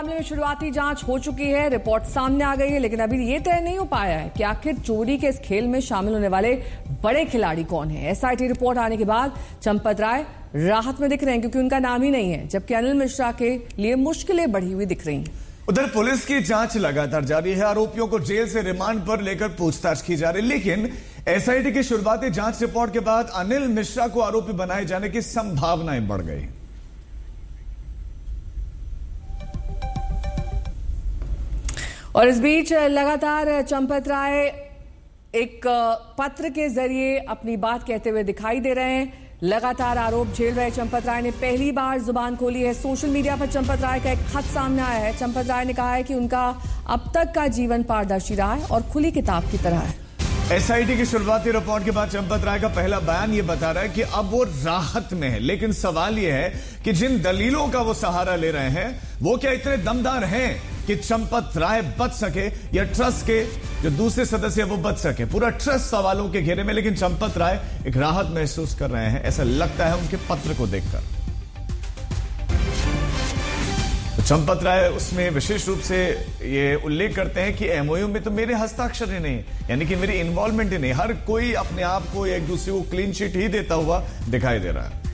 मामले में शुरुआती जांच हो चुकी है, रिपोर्ट सामने आ गई है, लेकिन अभी ये तय नहीं हो पाया है कि आखिर चोरी के इस खेल में शामिल होने वाले बड़े खिलाड़ी कौन हैं। एसआईटी रिपोर्ट आने के बाद चंपत राय राहत में दिख रहे हैं क्योंकि उनका नाम ही नहीं है, जबकि अनिल मिश्रा के लिए मुश्किलें बढ़ी हुई दिख रही हैं। उधर पुलिस की जांच लगातार जारी है। आरोपियों को जेल से रिमांड पर लेकर पूछताछ की जा रही है, लेकिन एसआईटी की शुरुआती जांच रिपोर्ट के बाद अनिल मिश्रा को आरोपी बनाए जाने की संभावनाएं बढ़ गई। और इस बीच लगातार चंपत राय एक पत्र के जरिए अपनी बात कहते हुए दिखाई दे रहे हैं। लगातार आरोप झेल रहे चंपत राय ने पहली बार जुबान खोली है। सोशल मीडिया पर चंपत राय का एक खत सामने आया है। चंपत राय ने कहा है कि उनका अब तक का जीवन पारदर्शी रहा है और खुली किताब की तरह है। एसआईटी की शुरुआती रिपोर्ट के बाद चंपत राय का पहला बयान यह बता रहा है कि अब वो राहत में है, लेकिन सवाल यह है कि जिन दलीलों का वो सहारा ले रहे हैं वो क्या इतने दमदार हैं कि चंपत राय बच सके या ट्रस्ट के जो दूसरे सदस्य वो बच सके। पूरा ट्रस्ट सवालों के घेरे में, लेकिन चंपत राय एक राहत महसूस कर रहे हैं, ऐसा लगता है उनके पत्र को देखकर। तो चंपत राय उसमें विशेष रूप से ये उल्लेख करते हैं कि एमओयू में तो मेरे हस्ताक्षर ही नहीं, यानी कि मेरी इन्वॉल्वमेंट ही नहीं। हर कोई अपने आप को एक दूसरे को क्लीन चिट ही देता हुआ दिखाई दे रहा है।